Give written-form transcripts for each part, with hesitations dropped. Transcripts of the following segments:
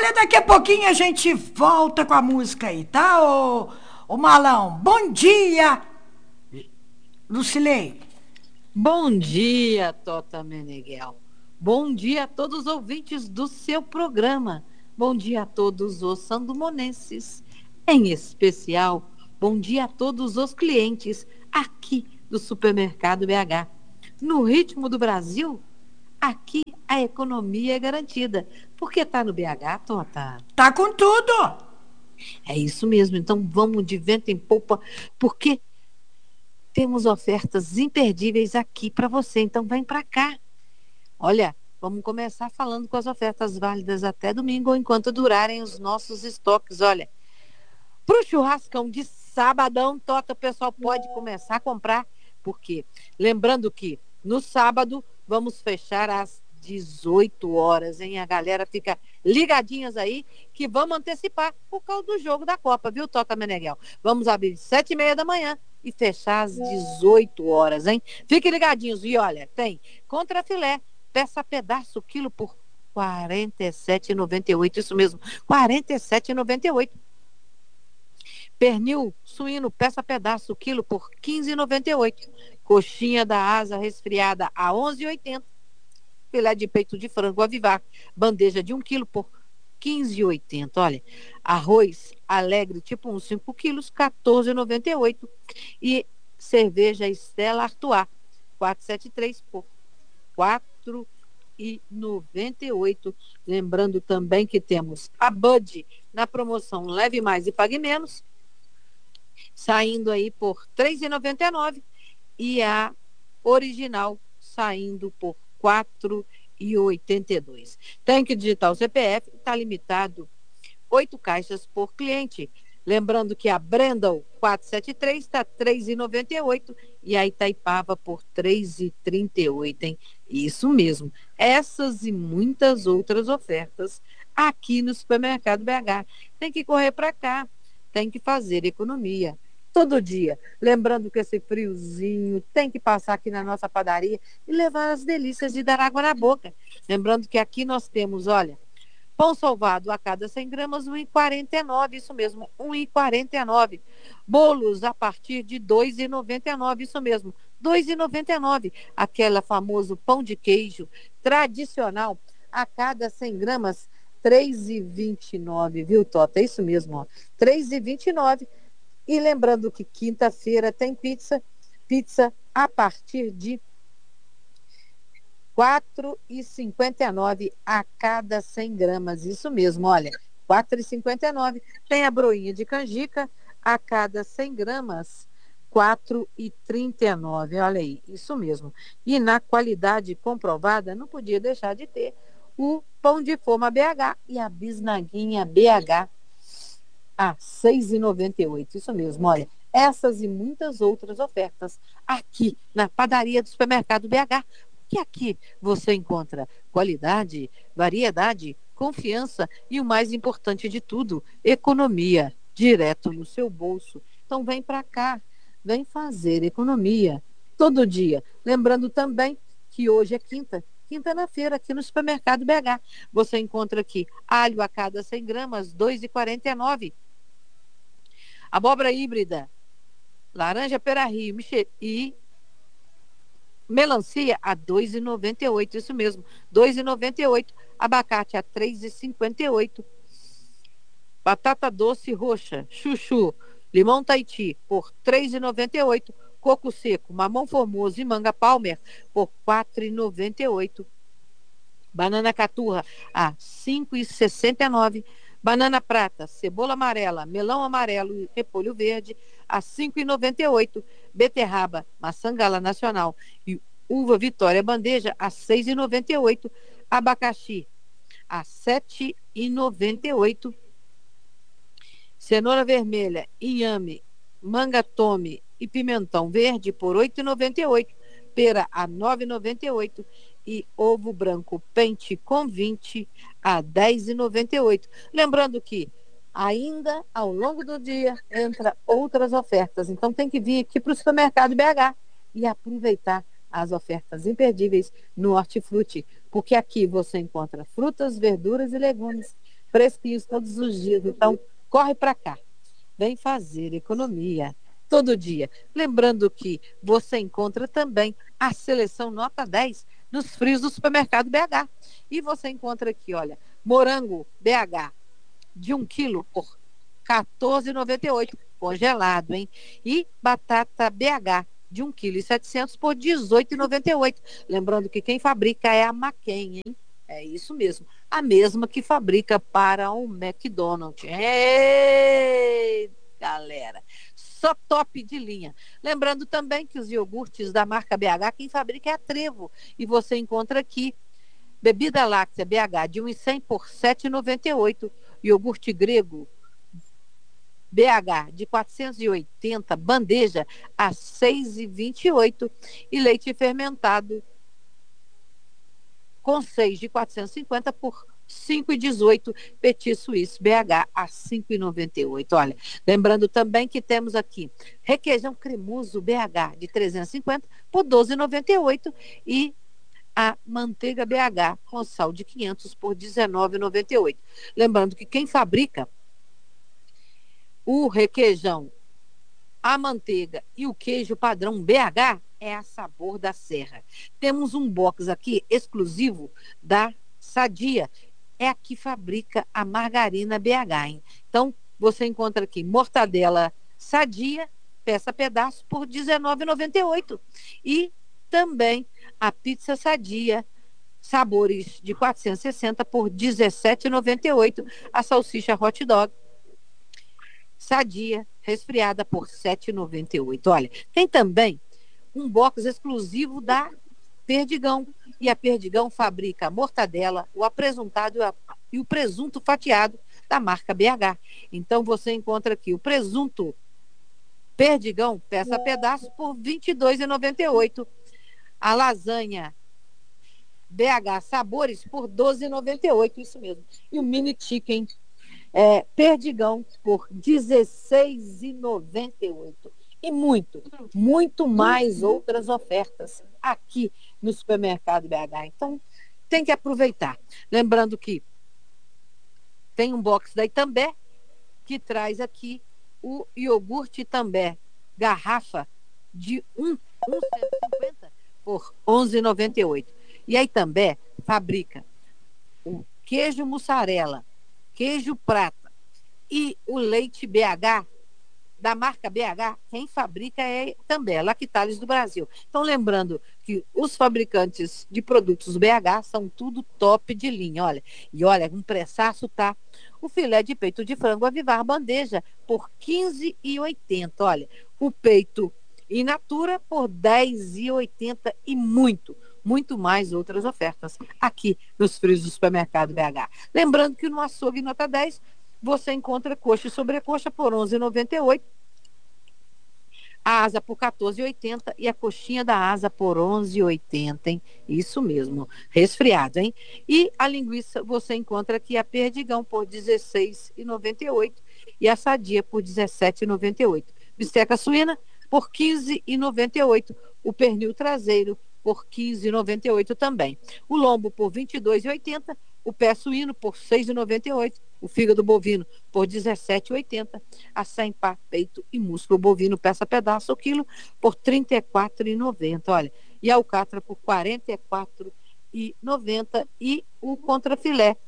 Olha, daqui a pouquinho a gente volta com a música aí, tá, ô Malão? Bom dia, Lucilei. Bom dia, Tota Meneghel. Bom dia a todos os ouvintes do seu programa. Bom dia a todos os sandomonenses. Em especial, bom dia a todos os clientes aqui do Supermercado BH. No ritmo do Brasil, aqui a economia é garantida. Porque tá no BH, Tota? Tá com tudo. É isso mesmo. Então vamos de vento em popa, porque temos ofertas imperdíveis aqui para você. Então vem para cá. Olha, vamos começar falando com as ofertas válidas até domingo, ou enquanto durarem os nossos estoques. Olha, para o churrascão de sabadão, Tota, o pessoal pode começar a comprar, porque lembrando que no sábado vamos fechar às 18 horas, hein? A galera fica ligadinhas aí, que vamos antecipar por causa do jogo da Copa, viu, Tota Meneghel? Vamos abrir 7h30 da manhã e fechar às 18 horas, hein? Fiquem ligadinhos. E olha, tem contrafilé, peça pedaço, quilo por R$ 47,98. Isso mesmo, R$ 47,98. Pernil suíno, peça pedaço, quilo por R$ 15,98. Coxinha da asa resfriada a R$ 11,80. Filé de peito de frango avivar, bandeja de 1 quilo por R$ 15,80. Olha, arroz alegre tipo 1, 5 quilos, R$ 14,98. E cerveja Stella Artois, 473 por R$ 4,98. Lembrando também que temos a Bud na promoção Leve Mais e Pague Menos, saindo aí por R$ 3,99 e a original saindo por R$ 4,82. Tem que digitar o CPF, está limitado 8 caixas por cliente. Lembrando que a Brendel 473 está R$ 3,98 e a Itaipava por R$ 3,38, hein? Isso mesmo. Essas e muitas outras ofertas aqui no Supermercado BH. Tem que correr para cá, tem que fazer economia. Todo dia. Lembrando que esse friozinho tem que passar aqui na nossa padaria e levar as delícias de dar água na boca. Lembrando que aqui nós temos, olha, pão salvado a cada 100 gramas, 1,49, isso mesmo, 1,49. Bolos a partir de 2,99, isso mesmo, 2,99. Aquela famoso pão de queijo tradicional a cada 100 gramas, 3,29, viu, Tota? É isso mesmo, ó, 3,29. E lembrando que quinta-feira tem pizza a partir de R$ 4,59 a cada 100 gramas. Isso mesmo, olha, R$ 4,59. Tem a broinha de canjica a cada 100 gramas, R$ 4,39. Olha aí, isso mesmo. E na qualidade comprovada, não podia deixar de ter o pão de forma BH e a bisnaguinha BH a 6,98. Isso mesmo, olha. Essas e muitas outras ofertas aqui na padaria do Supermercado BH. Que aqui você encontra qualidade, variedade, confiança e o mais importante de tudo, economia, direto no seu bolso. Então vem para cá, vem fazer economia todo dia. Lembrando também que hoje é quinta na feira aqui no Supermercado BH. Você encontra aqui alho a cada 100 gramas, R$ 2,49. Abóbora híbrida, laranja pera-rio e melancia a R$ 2,98, isso mesmo, R$ 2,98. Abacate a R$ 3,58. Batata doce roxa, chuchu, limão Tahiti por R$ 3,98. Coco seco, mamão formoso e manga palmer por R$ 4,98. Banana caturra a R$ 5,69. Banana prata, cebola amarela, melão amarelo e repolho verde a R$ 5,98. Beterraba, maçã gala nacional e uva Vitória bandeja a R$ 6,98. Abacaxi a R$ 7,98. Cenoura vermelha, inhame, manga tome e pimentão verde por R$ 8,98. Pera a R$ 9,98 e ovo branco pente com 20 a R$ 10,98. Lembrando que ainda ao longo do dia entra outras ofertas. Então tem que vir aqui para o Supermercado BH e aproveitar as ofertas imperdíveis no Hortifruti, porque aqui você encontra frutas, verduras e legumes fresquinhos todos os dias. Então, corre para cá. Vem fazer economia todo dia. Lembrando que você encontra também a seleção nota 10 nos frios do supermercado BH. E você encontra aqui, olha, morango BH de 1 quilo por R$ 14,98, congelado, hein? E batata BH de 1,7 kg por R$ 18,98. Lembrando que quem fabrica é a Maquin, hein? É isso mesmo. A mesma que fabrica para o McDonald's. Ei, galera! Só top de linha. Lembrando também que os iogurtes da marca BH, quem fabrica é a Trevo. E você encontra aqui bebida láctea BH de 1,100 por R$ 7,98. Iogurte grego BH de 480, bandeja a R$ 6,28. E leite fermentado com 6 de 450 por R$ 5,18. Petit Suíço BH a R$ 5,98. Olha, lembrando também que temos aqui requeijão cremoso BH de 350 por R$ 12,98 e a manteiga BH com sal de 500 por R$ 19,98. Lembrando que quem fabrica o requeijão, a manteiga e o queijo padrão BH é a Sabor da Serra. Temos um box aqui exclusivo da Sadia. É a que fabrica a margarina BH, hein? Então, você encontra aqui mortadela Sadia, peça pedaço, por R$ 19,98. E também a pizza Sadia, sabores de 460 por R$ 17,98. A salsicha hot dog Sadia, resfriada por R$ 7,98. Olha, tem também um box exclusivo da Perdigão. E a Perdigão fabrica a mortadela, o apresuntado e o presunto fatiado da marca BH. Então você encontra aqui o presunto Perdigão, peça a pedaço, por R$ 22,98. A lasanha BH Sabores por R$ 12,98, isso mesmo. E o mini chicken Perdigão por R$ 16,98. E muito mais outras ofertas aqui no supermercado BH. Então, tem que aproveitar. Lembrando que tem um box da Itambé que traz aqui o iogurte Itambé, garrafa de 1,50 por R$ 11,98. E a Itambé fabrica o queijo mussarela, queijo prata e o leite BH, da marca BH, quem fabrica é também a Lactalis do Brasil. Então, lembrando que os fabricantes de produtos BH são tudo top de linha, olha. E olha, um preçaço tá o filé de peito de frango Avivar bandeja por R$ 15,80. Olha, o peito in natura por R$ 10,80 e muito mais outras ofertas aqui nos frios do supermercado BH. Lembrando que no açougue nota 10 você encontra coxa e sobrecoxa por R$ 11,98, a asa por R$ 14,80 e a coxinha da asa por R$ 11,80, hein? Isso mesmo, resfriado, hein? E a linguiça você encontra aqui a Perdigão por R$ 16,98 e a Sadia por R$ 17,98. Bisteca suína por R$ 15,98. O pernil traseiro por R$ 15,98 também. O lombo por R$ 22,80. O pé suíno por R$ 6,98. O fígado bovino por R$ 17,80. A sem-pá, peito e músculo bovino, peça pedaço, o quilo, por R$ 34,90. Olha, e a alcatra por R$ 44,90. E o contrafilé, R$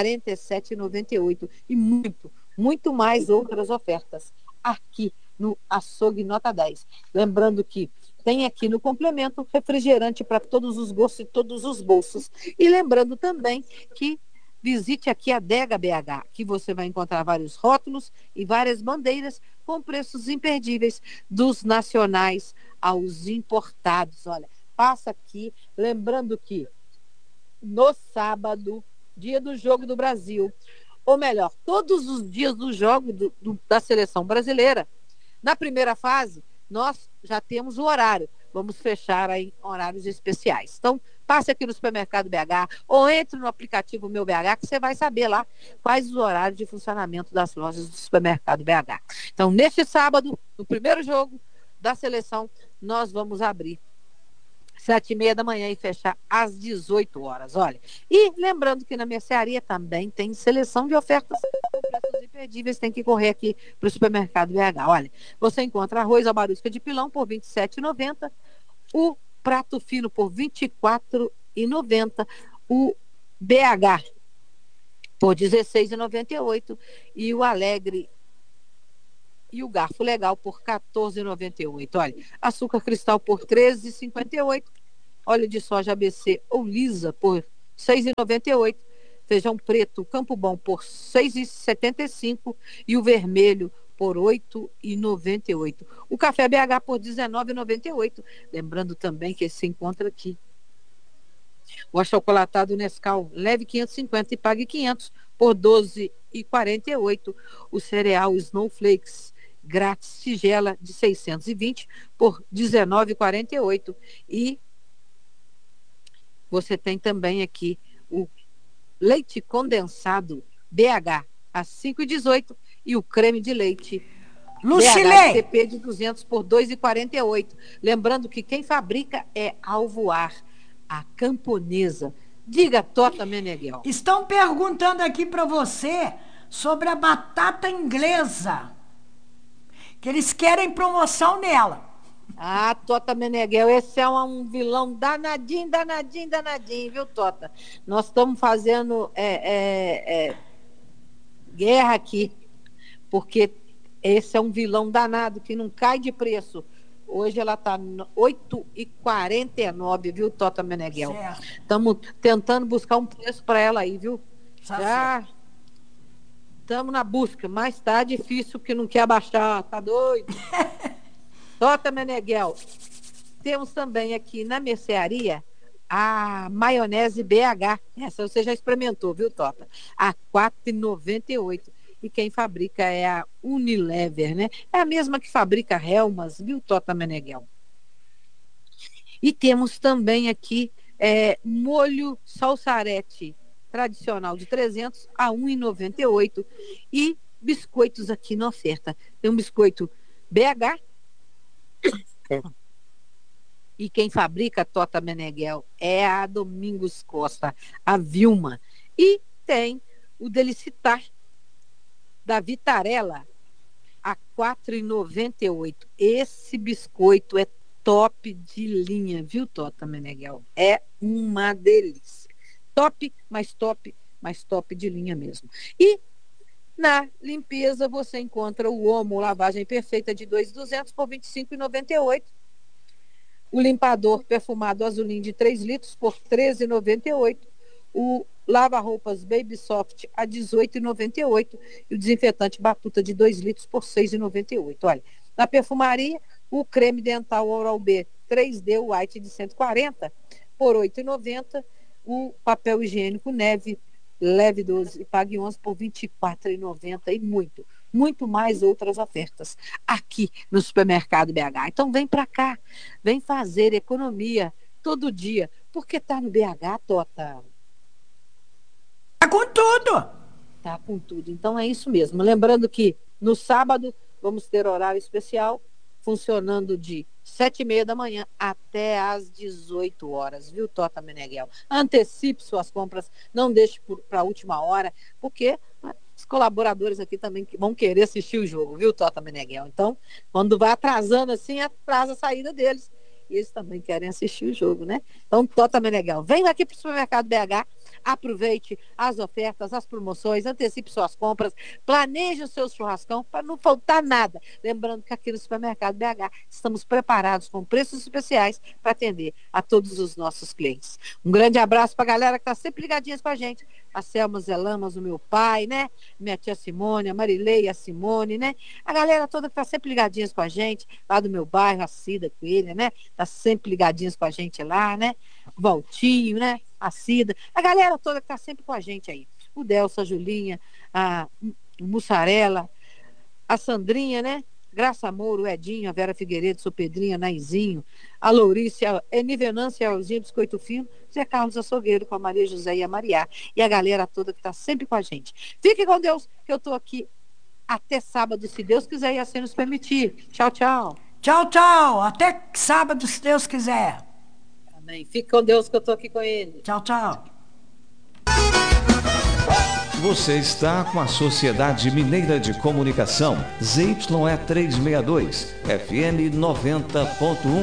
47,98. E muito mais outras ofertas aqui no Açougue Nota 10. Lembrando que tem aqui no complemento refrigerante para todos os gostos e todos os bolsos. E lembrando também que visite aqui a Adega BH, que você vai encontrar vários rótulos e várias bandeiras com preços imperdíveis, dos nacionais aos importados. Olha, passa aqui, lembrando que no sábado, dia do Jogo do Brasil, ou melhor, todos os dias do jogo da seleção brasileira, na primeira fase, nós já temos o horário. Vamos fechar aí horários especiais. Então, passe aqui no supermercado BH ou entre no aplicativo Meu BH, que você vai saber lá quais os horários de funcionamento das lojas do supermercado BH. Então, neste sábado, no primeiro jogo da seleção, nós vamos abrir 7h30 da manhã e fechar às 18 horas. Olha, e lembrando que na mercearia também tem seleção de ofertas com preços imperdíveis. Tem que correr aqui para o supermercado BH. Olha, você encontra arroz abarusca de pilão por R$ 27,90, o prato fino por R$ 24,90, o BH por R$ 16,98 e o Alegre e o garfo legal por R$ 14,98. Olha, açúcar cristal por R$ 13,58. Óleo de soja ABC ou lisa por R$ 6,98. Feijão preto Campo Bom por R$ 6,75 e o vermelho por R$ 8,98. O café BH por R$ 19,98. Lembrando também que se encontra aqui o achocolatado Nescau, leve 550 e pague 500 por R$ 12,48. O cereal Snowflakes grátis tigela de 620 por R$ 19,48. E você tem também aqui o leite condensado BH a 5,18 e o creme de leite Lucilei! BH CP de 200 por R$ 2,48. Lembrando que quem fabrica é Alvoar, a camponesa. Diga, Tota Meneghel. Estão perguntando aqui para você sobre a batata inglesa, que eles querem promoção nela. Ah, Tota Meneghel, esse é um vilão danadinho, danadinho, danadinho, viu, Tota? Nós estamos fazendo guerra aqui, porque esse é um vilão danado que não cai de preço. Hoje ela está R$ 8,49, viu, Tota Meneghel? Estamos tentando buscar um preço para ela aí, viu? Já estamos na busca, mas está difícil porque não quer abaixar, tá doido? Tota Meneghel. Temos também aqui na mercearia a maionese BH. Essa você já experimentou, viu, Tota? A R$ 4,98. E quem fabrica é a Unilever, né? É a mesma que fabrica Helmas, viu, Tota Meneghel? E temos também aqui molho salsarete tradicional de 300 a R$ 1,98. E biscoitos aqui na oferta. Tem um biscoito BH. E quem fabrica Tota Meneghel é a Domingos Costa, a Vilma. E tem o Delicitar da Vitarella a R$ 4,98. Esse biscoito é top de linha, viu, Tota Meneghel? É uma delícia. Top, mais top, mais top de linha mesmo. E na limpeza você encontra o Omo lavagem perfeita de 2,200 por R$ 25,98. O limpador perfumado Azulim de 3 litros por R$ 13,98. O lava-roupas Baby Soft a R$ 18,98 e o desinfetante Batuta de 2 litros por R$ 6,98. Olha, na perfumaria, o creme dental Oral-B 3D White de 140 por R$ 8,90. O papel higiênico Neve leve 12 e pague 11 por R$ 24,90 e muito mais outras ofertas aqui no Supermercado BH. Então vem para cá, vem fazer economia todo dia, porque tá no BH, Tota. Tá com tudo! Tá com tudo. Então é isso mesmo. Lembrando que no sábado vamos ter horário especial, funcionando de 7h30 da manhã até às 18 horas, viu, Tota Meneghel? Antecipe suas compras, não deixe para a última hora, porque os colaboradores aqui também vão querer assistir o jogo, viu, Tota Meneghel? Então, quando vai atrasando assim, atrasa a saída deles. E eles também querem assistir o jogo, né? Então, Tota Meneghel, venha aqui para o Supermercado BH, aproveite as ofertas, as promoções, antecipe suas compras, planeje o seu churrascão para não faltar nada. Lembrando que aqui no Supermercado BH estamos preparados com preços especiais para atender a todos os nossos clientes. Um grande abraço para a galera que está sempre ligadinha com a gente. A Selma Zelamas, o meu pai, né? Minha tia Simone, a Marilei, a Simone, né? A galera toda que está sempre ligadinha com a gente, lá do meu bairro, a Cida Coelho, né? Tá sempre ligadinhos com a gente lá, né? O Valtinho, né? A Cida, a galera toda que tá sempre com a gente aí. O Delso, a Julinha, a Mussarela, a Sandrinha, né? Graça Moura, o Edinho, a Vera Figueiredo, seu Pedrinho, a Naizinho, a Lourícia, a Enivenância, a Elzinha Biscoito Fino, Zé Carlos Açougueiro, com a Maria José e a Maria. E a galera toda que tá sempre com a gente. Fique com Deus, que eu tô aqui até sábado, se Deus quiser e assim nos permitir. Tchau, tchau. Tchau, tchau. Até sábado, se Deus quiser. Amém. Fique com Deus que eu estou aqui com ele. Tchau, tchau. Você está com a Sociedade Mineira de Comunicação, ZYE 362, FM 90.1.